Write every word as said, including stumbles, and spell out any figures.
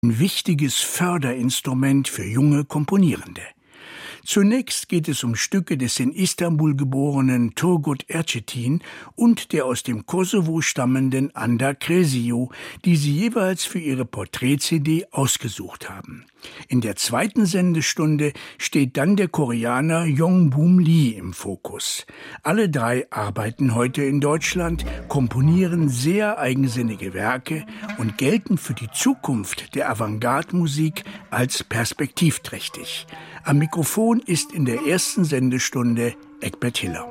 ein wichtiges Förderinstrument für junge Komponierende. Zunächst geht es um Stücke des in Istanbul geborenen Turgut Erçetin und der aus dem Kosovo stammenden Anda Kresiu, die sie jeweils für ihre Porträt-C D ausgesucht haben. In der zweiten Sendestunde steht dann der Koreaner Yongbum Lee im Fokus. Alle drei arbeiten heute in Deutschland, komponieren sehr eigensinnige Werke und gelten für die Zukunft der Avantgarde-Musik als perspektivträchtig. Am Mikrofon ist in der ersten Sendestunde Egbert Hiller.